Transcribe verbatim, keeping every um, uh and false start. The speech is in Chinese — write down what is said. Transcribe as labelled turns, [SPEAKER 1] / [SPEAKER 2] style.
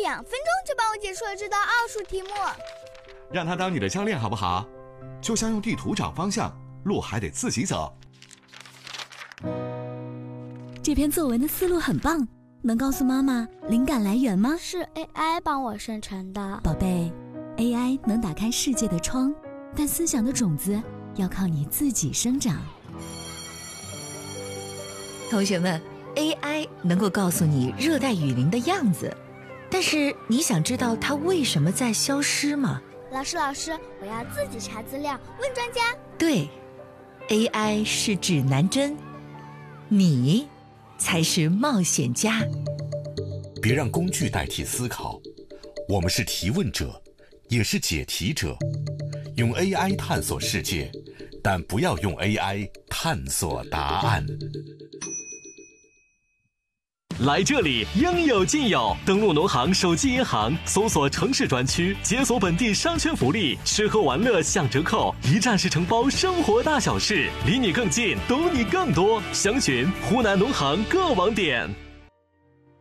[SPEAKER 1] 两分钟就帮我解出了这道奥数题目。
[SPEAKER 2] 让他当你的教练好不好？就像用地图找方向，路还得自己走。
[SPEAKER 3] 这篇作文的思路很棒，能告诉妈妈灵感来源吗？
[SPEAKER 1] 是 A I 帮我生成的。
[SPEAKER 3] 宝贝， A I 能打开世界的窗，但思想的种子要靠你自己生长。
[SPEAKER 4] 同学们， A I 能够告诉你热带雨林的样子，但是你想知道它为什么在消失吗？
[SPEAKER 1] 老师老师，我要自己查资料，问专家。
[SPEAKER 4] 对， A I 是指南针，你才是冒险家。
[SPEAKER 5] 别让工具代替思考，我们是提问者，也是解题者。用 A I 探索世界，但不要用 A I 探索答案。
[SPEAKER 6] 来这里应有尽有，登录农行手机银行，搜索城市专区，解锁本地商圈福利，吃喝玩乐享折扣，一站式承包生活大小事，离你更近，懂你更多。详询湖南农行各网点。